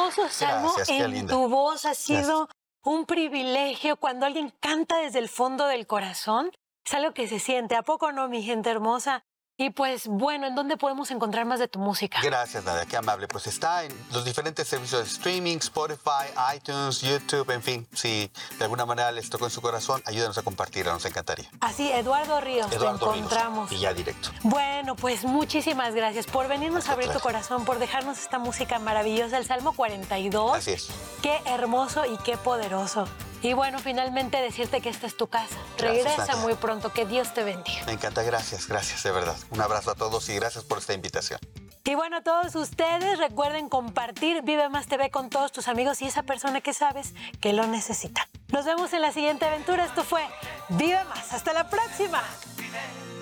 hermoso salmo Gracias, qué en linda. tu voz. Ha sido un privilegio cuando alguien canta desde el fondo del corazón. Es algo que se siente. ¿A poco no, mi gente hermosa? Y pues bueno, ¿en dónde podemos encontrar más de tu música? Gracias, Nadia, qué amable. Pues está en los diferentes servicios de streaming, Spotify, iTunes, YouTube, en fin. Si de alguna manera les tocó en su corazón, ayúdenos a compartirla, nos encantaría. Así, Eduardo Ríos, Eduardo te Ríos, encontramos. y ya directo. Bueno, pues muchísimas gracias por venirnos a Al abrir tu contrario. corazón, por dejarnos esta música maravillosa, el Salmo 42. Así es. Qué hermoso y qué poderoso. Y bueno, finalmente decirte que esta es tu casa. Gracias, Regresa Nadia. muy pronto, que Dios te bendiga. Me encanta, gracias, de verdad. Un abrazo a todos y gracias por esta invitación. Y bueno, a todos ustedes recuerden compartir Vive Más TV con todos tus amigos y esa persona que sabes que lo necesita. Nos vemos en la siguiente aventura. Esto fue Vive Más. Hasta la próxima.